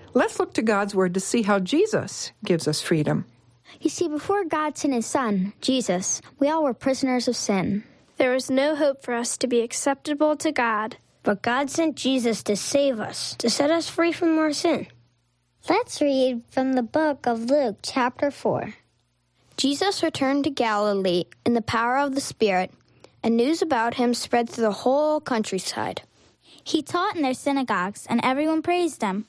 Let's look to God's Word to see how Jesus gives us freedom. You see, before God sent his Son, Jesus, we all were prisoners of sin. There was no hope for us to be acceptable to God. But God sent Jesus to save us, to set us free from our sin. Let's read from the book of Luke, chapter 4. Jesus returned to Galilee in the power of the Spirit, and news about him spread through the whole countryside. He taught in their synagogues, and everyone praised him.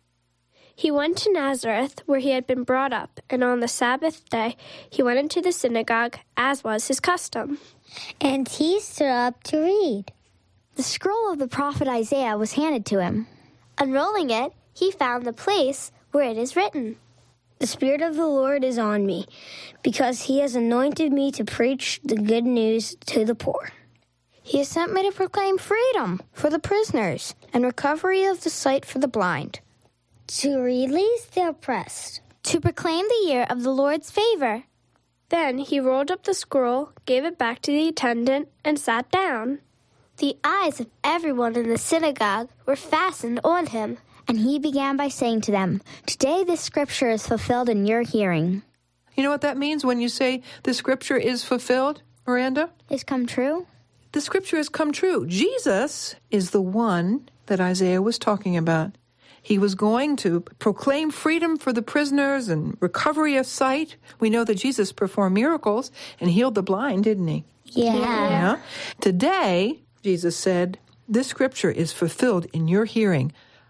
He went to Nazareth, where he had been brought up, and on the Sabbath day he went into the synagogue, as was his custom. And he stood up to read. The scroll of the prophet Isaiah was handed to him. Unrolling it, he found the place where it is written, The Spirit of the Lord is on me, because he has anointed me to preach the good news to the poor. He has sent me to proclaim freedom for the prisoners and recovery of the sight for the blind, To release the oppressed. To proclaim the year of the Lord's favor. Then he rolled up the scroll, gave it back to the attendant, and sat down. The eyes of everyone in the synagogue were fastened on him. and he began by saying to them, "Today this scripture is fulfilled in your hearing." You know what that means when you say the scripture is fulfilled, Miranda? It's come true? The scripture has come true. Jesus is the one that Isaiah was talking about. He was going to proclaim freedom for the prisoners and recovery of sight. We know that Jesus performed miracles and healed the blind, didn't he? Yeah. Today, Jesus said, this scripture is fulfilled in your hearing.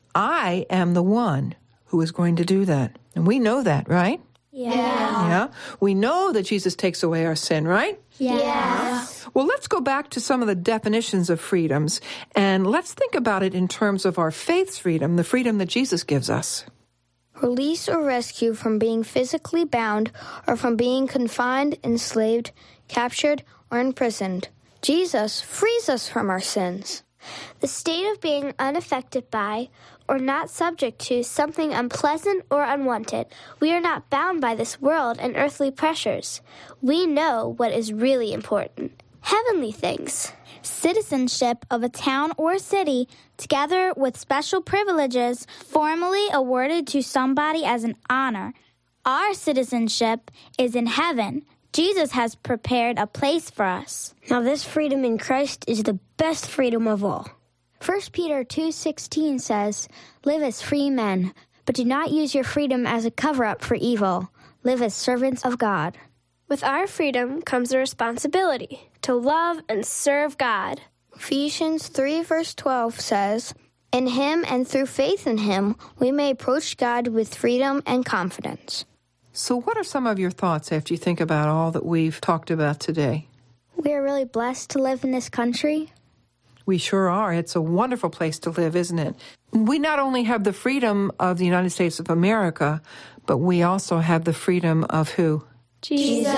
I am the one who is going to do that. And we know that, right? Yeah. We know that Jesus takes away our sin, right? Yes. Well, let's go back to some of the definitions of freedoms, and let's think about it in terms of our faith's freedom, the freedom that Jesus gives us. Release or rescue from being physically bound or from being confined, enslaved, captured, or imprisoned. Jesus frees us from our sins. The state of being unaffected by or not subject to something unpleasant or unwanted. We are not bound by this world and earthly pressures. We know what is really important. Heavenly things. Citizenship of a town or city, together with special privileges formally awarded to somebody as an honor. Our citizenship is in heaven. Jesus has prepared a place for us. Now this freedom in Christ is the best freedom of all. 1 Peter 2:16 says, "Live as free men, but do not use your freedom as a cover-up for evil. Live as servants of God." With our freedom comes a responsibility to love and serve God. Ephesians 3 verse 12 says, "In him and through faith in him, we may approach God with freedom and confidence." So what are some of your thoughts after you think about all that we've talked about today? We are really blessed to live in this country. We sure are. It's a wonderful place to live, isn't it? We not only have the freedom of the United States of America, but we also have the freedom of who? Jesus.